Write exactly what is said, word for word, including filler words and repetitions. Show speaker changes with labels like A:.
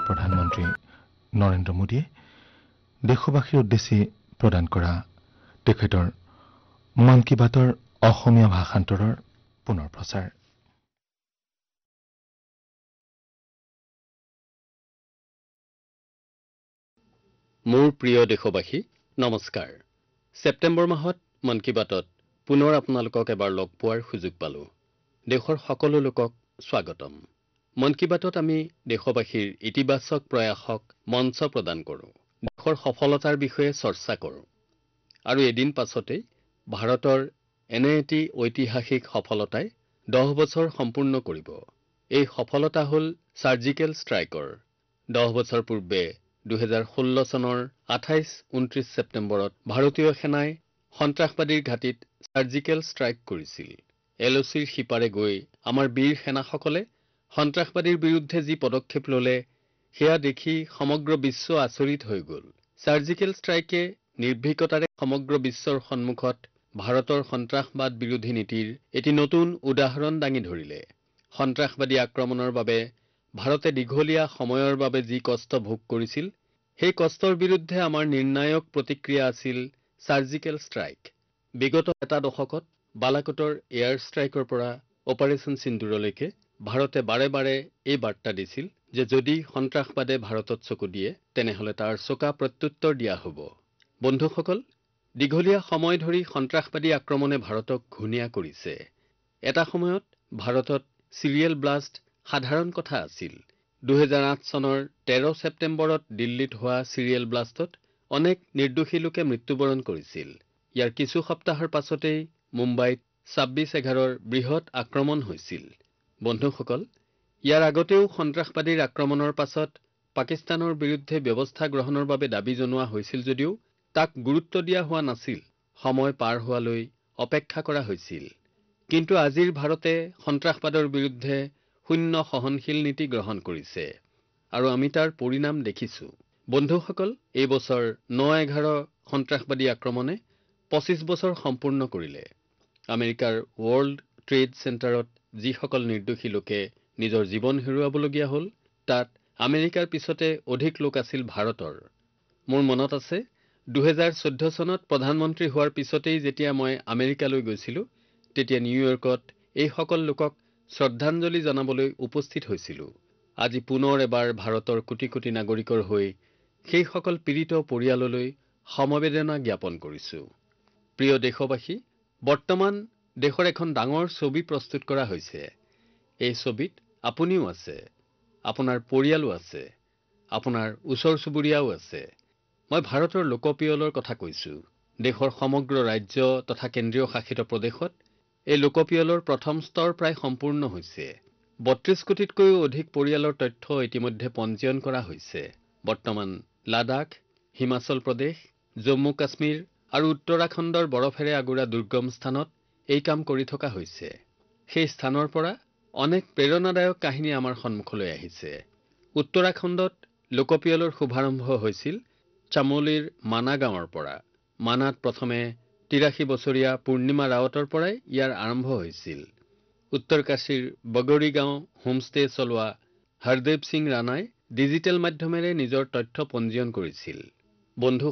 A: প্ৰধানমন্ত্ৰী নৰেন্দ্ৰ মোদীয়ে দেশবাসীৰ উদ্দেশ্যে প্ৰদান কৰা তেখেতৰ মন কী বাতৰ অসমীয়া ভাষান্তৰৰ পুনৰ প্ৰচাৰ।
B: মোৰ প্ৰিয় দেশবাসী, নমস্কাৰ। ছেপ্টেম্বৰ মাহত মন কী বাতত পুনৰ আপোনালোকক এবাৰ লগ পোৱাৰ সুযোগ পালো। দেশৰ সকলো লোকক স্বাগতম। মন কী বাতত আমি দেশবাসীৰ ইতিবাচক প্ৰয়াসক মঞ্চ প্ৰদান কৰোঁ, দেশৰ সফলতাৰ বিষয়ে চৰ্চা কৰোঁ। আৰু এদিন পাছতেই ভাৰতৰ এনে এটি ঐতিহাসিক সফলতাই দহ বছৰ সম্পূৰ্ণ কৰিব। এই সফলতা হ'ল চাৰ্জিকেল ষ্ট্ৰাইকৰ। দহ বছৰ পূৰ্বে দুহেজাৰ ষোল্ল চনৰ আঠাইছ ঊনত্ৰিছ ছেপ্টেম্বৰত ভাৰতীয় সেনাই সন্ত্ৰাসবাদীৰ ঘাটিত চাৰ্জিকেল ষ্ট্ৰাইক কৰিছিল। এল অ' চিৰ সিপাৰে গৈ আমাৰ বীৰ সেনাসকলে সন্ত্ৰাসবাদীৰ বিৰুদ্ধে যি পদক্ষেপ ল'লে সেয়া দেখি সমগ্ৰ বিশ্ব আচৰিত হৈ গ'ল। চাৰ্জিকেল ষ্ট্ৰাইকে নিৰ্ভীকতাৰে সমগ্ৰ বিশ্বৰ সন্মুখত ভাৰতৰ সন্ত্ৰাসবাদ বিৰোধী নীতিৰ এটি নতুন উদাহৰণ দাঙি ধৰিলে। সন্ত্ৰাসবাদী আক্ৰমণৰ বাবে ভাৰতে দীঘলীয়া সময়ৰ বাবে যি কষ্ট ভোগ কৰিছিল, সেই কষ্টৰ বিৰুদ্ধে আমাৰ নিৰ্ণায়ক প্ৰতিক্ৰিয়া আছিল চাৰ্জিকেল ষ্ট্ৰাইক। বিগত এটা দশকত বালাকোটৰ এয়াৰ ষ্ট্ৰাইকৰ পৰা অপাৰেচন সিন্দুৰলৈকে ভাৰতে বাৰে বাৰে এই বাৰ্তা দিছিল যে যদি সন্ত্ৰাসবাদে ভাৰতত চকু দিয়ে তেনেহলে তাৰ চোকা প্ৰত্যুত্তৰ দিয়া হ'ব। বন্ধুসকল, দীঘলীয়া সময় ধৰি সন্ত্ৰাসবাদী আক্ৰমণে ভাৰতক ঘূণীয়া কৰিছে। এটা সময়ত ভাৰতত চিৰিয়েল ব্লাষ্ট সাধাৰণ কথা আছিল। দুহেজাৰ আঠ চনৰ তেৰ ছেপ্টেম্বৰত দিল্লীত হোৱা চিৰিয়েল ব্লাষ্টত অনেক নিৰ্দোষী লোকে মৃত্যুবৰণ কৰিছিল। ইয়াৰ কিছু সপ্তাহৰ পাছতেই মুম্বাইত ছাব্বিছ এঘাৰৰ বৃহৎ আক্ৰমণ হৈছিল। বন্ধুসকল, ইয়াৰ আগতেও সন্ত্ৰাসবাদীৰ আক্ৰমণৰ পাছত পাকিস্তানৰ বিৰুদ্ধে ব্যৱস্থা গ্ৰহণৰ বাবে দাবী জনোৱা হৈছিল যদিও তাক গুৰুত্ব দিয়া হোৱা নাছিল। সময় পাৰ হোৱালৈ অপেক্ষা কৰা হৈছিল। কিন্তু আজিৰ ভাৰতে সন্ত্ৰাসবাদৰ বিৰুদ্ধে শূন্য সহনশীল নীতি গ্ৰহণ কৰিছে আৰু আমি তাৰ পৰিণাম দেখিছো। বন্ধুসকল, এই বছৰ ন এঘাৰ সন্ত্ৰাসবাদী আক্ৰমণে পঁচিছ বছৰ সম্পূৰ্ণ কৰিলে। আমেৰিকাৰ ৱৰ্ল্ড ট্ৰেড চেণ্টাৰত যিসকল নিৰ্দোষী লোকে নিজৰ জীৱন হেৰুৱাবলগীয়া হ'ল, তাত আমেৰিকাৰ পিছতে অধিক লোক আছিল ভাৰতৰ। মোৰ মনত আছে দুহেজাৰ চৈধ্য চনত প্ৰধানমন্ত্ৰী হোৱাৰ পিছতেই যেতিয়া মই আমেৰিকালৈ গৈছিলো, তেতিয়া নিউয়ৰ্কত এইসকল লোকক শ্ৰদ্ধাঞ্জলি জনাবলৈ উপস্থিত হৈছিলো। আজি পুনৰ এবাৰ ভাৰতৰ কোটি কোটি নাগৰিকৰ হৈ সেইসকল পীড়িত পৰিয়াললৈ সমবেদনা জ্ঞাপন কৰিছো। প্ৰিয় দেশবাসী, বৰ্তমান দেশৰ এখন ডাঙৰ ছবি প্ৰস্তুত কৰা হৈছে। এই ছবিত আপুনিও আছে, আপোনাৰ পৰিয়ালো আছে, আপোনাৰ ওচৰ চুবুৰীয়াও আছে। মই ভাৰতৰ লোকপিয়লৰ কথা কৈছো। দেশৰ সমগ্ৰ ৰাজ্য তথা কেন্দ্ৰীয় শাসিত প্ৰদেশত এই লোকপিয়লৰ প্ৰথম স্তৰ প্ৰায় সম্পূৰ্ণ হৈছে। বত্ৰিশ কোটিতকৈও অধিক পৰিয়ালৰ তথ্য ইতিমধ্যে পঞ্জীয়ন কৰা হৈছে। বৰ্তমান লাডাখ, হিমাচল প্ৰদেশ, জম্মু কাশ্মীৰ আৰু উত্তৰাখণ্ডৰ বৰফেৰে আগুৰা দুৰ্গম স্থানত এই কাম কৰি থকা হৈছে। সেই স্থানৰ পৰা অনেক প্ৰেৰণাদায়ক কাহিনী আমাৰ সন্মুখলৈ আহিছে। উত্তৰাখণ্ডত লোকপিয়লৰ শুভাৰম্ভ হৈছিল চামোলীৰ মানা গাঁৱৰ পৰা। মানাত প্ৰথমে তিৰাশী বছৰীয়া পূৰ্ণিমা ৰাৱতৰ পৰাই ইয়াৰ আৰম্ভ হৈছিল। উত্তৰ কাশীৰ বগৰী গাঁও হোমষ্টে চলোৱা হৰদেৱ সিং ৰাণাই ডিজিটেল মাধ্যমেৰে নিজৰ তথ্য পঞ্জীয়ন কৰিছিল। বন্ধু